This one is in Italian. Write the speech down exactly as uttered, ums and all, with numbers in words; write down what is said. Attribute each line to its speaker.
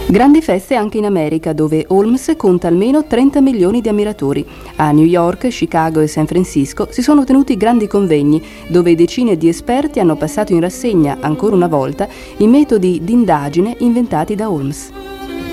Speaker 1: Grandi feste anche in America, dove Holmes conta almeno trenta milioni di ammiratori. A New York, Chicago e San Francisco si sono tenuti grandi convegni, dove decine di esperti hanno passato in rassegna, ancora una volta, i metodi d'indagine inventati da Holmes.